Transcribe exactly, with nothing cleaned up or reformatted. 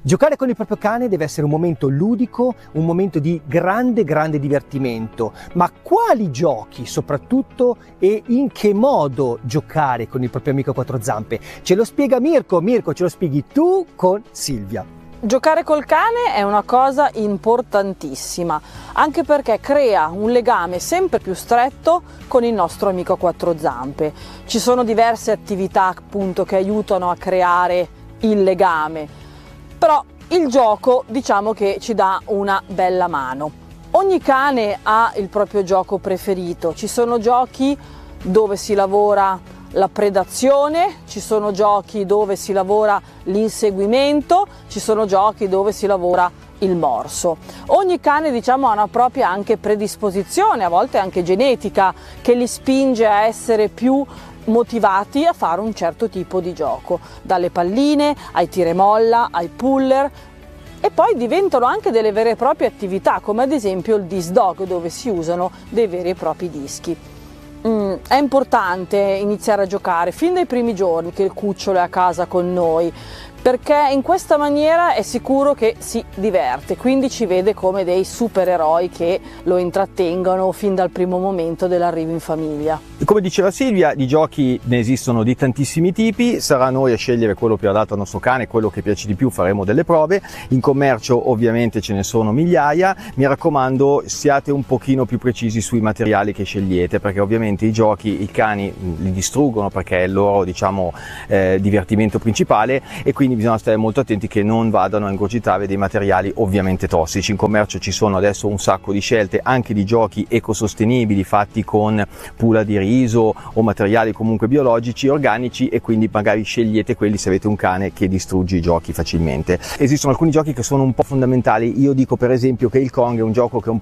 Giocare con il proprio cane deve essere un momento ludico, un momento di grande grande divertimento, ma quali giochi soprattutto e in che modo giocare con il proprio amico a quattro zampe? Ce lo spiega Mirko, Mirko ce lo spieghi tu con Silvia. Giocare col cane è una cosa importantissima, anche perché crea un legame sempre più stretto con il nostro amico a quattro zampe. Ci sono diverse attività appunto che aiutano a creare il legame. Però il gioco diciamo che ci dà una bella mano. Ogni cane ha il proprio gioco preferito, ci sono giochi dove si lavora la predazione, ci sono giochi dove si lavora l'inseguimento, ci sono giochi dove si lavora il morso. Ogni cane diciamo ha una propria anche predisposizione, a volte anche genetica, che li spinge a essere più motivati a fare un certo tipo di gioco, dalle palline ai tiremolla ai puller, e poi diventano anche delle vere e proprie attività, come ad esempio il disc dog, dove si usano dei veri e propri dischi. Mm, è importante iniziare a giocare fin dai primi giorni che il cucciolo è a casa con noi, perché in questa maniera è sicuro che si diverte, quindi ci vede come dei supereroi che lo intrattengono fin dal primo momento dell'arrivo in famiglia. Come diceva Silvia, di giochi ne esistono di tantissimi tipi, sarà a noi a scegliere quello più adatto al nostro cane, quello che piace di più, faremo delle prove. In commercio ovviamente ce ne sono migliaia, mi raccomando siate un pochino più precisi sui materiali che scegliete, perché ovviamente i giochi i cani li distruggono perché è il loro diciamo eh, divertimento principale, e quindi bisogna stare molto attenti che non vadano a ingurgitare dei materiali ovviamente tossici. In commercio ci sono adesso un sacco di scelte anche di giochi ecosostenibili fatti con pula di riso o materiali comunque biologici, organici, e quindi magari scegliete quelli se avete un cane che distrugge i giochi facilmente. Esistono alcuni giochi che sono un po' fondamentali, io dico per esempio che il Kong è un gioco che è un